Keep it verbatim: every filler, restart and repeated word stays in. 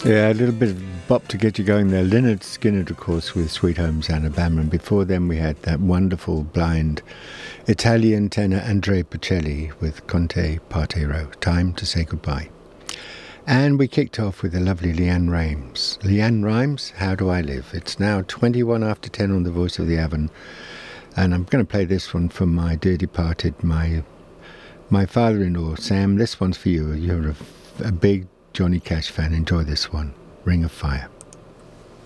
Yeah, a little bit of bop to get you going there. Lynyrd Skynyrd, of course, with Sweet Home Alabama. And before then, we had that wonderful blind Italian tenor Andrea Bocelli with Conte Partero, Time to Say Goodbye. And we kicked off with the lovely Leanne Rimes. Leanne Rimes, How Do I Live? It's now twenty-one after ten on the Voice of the Avon. And I'm going to play this one from my dear departed, my my father-in-law, Sam. This one's for you. You're a, a big Johnny Cash fan. Enjoy this one, Ring of Fire.